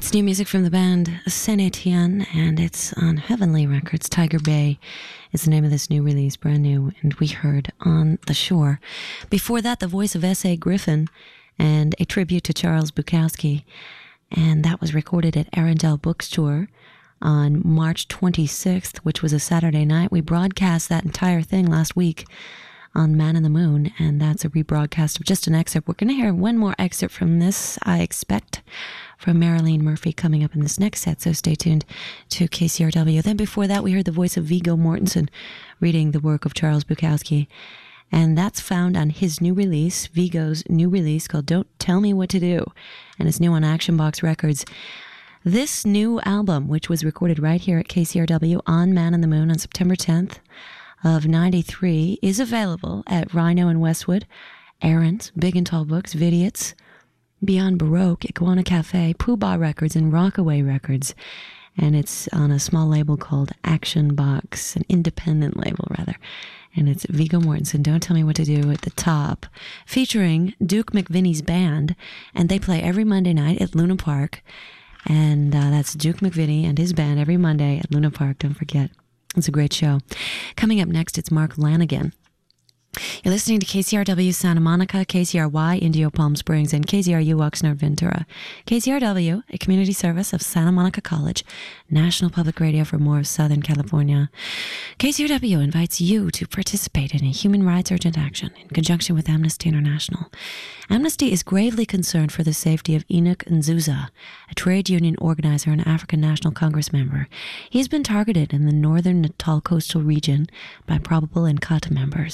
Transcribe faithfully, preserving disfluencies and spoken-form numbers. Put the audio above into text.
It's new music from the band Saint Etienne, and it's on Heavenly Records. Tiger Bay is the name of this new release, brand new, and we heard On the Shore. Before that, the voice of S A Griffin and a tribute to Charles Bukowski, and that was recorded at Arundel Bookstore on March twenty-sixth, which was a Saturday night. We broadcast that entire thing last week on Man in the Moon, and that's a rebroadcast of just an excerpt. We're going to hear one more excerpt from this, I expect, from Marilyn Murphy coming up in this next set, so stay tuned to K C R W. Then before that, we heard the voice of Viggo Mortensen reading the work of Charles Bukowski, and that's found on his new release, Viggo's new release called Don't Tell Me What to Do, and it's new on Action Box Records. This new album, which was recorded right here at K C R W on Man in the Moon on September tenth of ninety-three, is available at Rhino in Westwood, Aaron's, Big and Tall Books, Vidiot's, Beyond Baroque, Iguana Cafe, Pooh-Bah Records, and Rockaway Records. And it's on a small label called Action Box, an independent label, rather. And it's Viggo Mortensen, Don't Tell Me What to Do at the top, featuring Duke McVinnie's band. And they play every Monday night at Luna Park. And uh, that's Duke McVinnie and his band every Monday at Luna Park, don't forget. It's a great show. Coming up next, it's Mark Lanigan. You're listening to K C R W Santa Monica, K C R Y Indio Palm Springs, and K Z R U Oxnard Ventura. K C R W, a community service of Santa Monica College, National Public Radio for more of Southern California. K C R W invites you to participate in a human rights urgent action in conjunction with Amnesty International. Amnesty is gravely concerned for the safety of Enoch Nzuza, a trade union organizer and African National Congress member. He has been targeted in the northern Natal coastal region by probable Inkatha members.